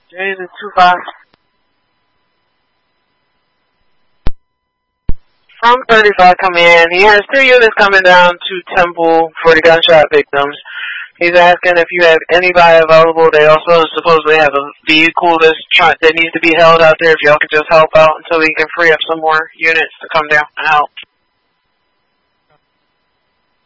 James is 2-5. From 35 coming in, he has 2 units coming down to Temple for the gunshot victims. He's asking if you have anybody available. They also supposedly have a vehicle that needs to be held out there. If y'all could just help out until we can free up some more units to come down and help.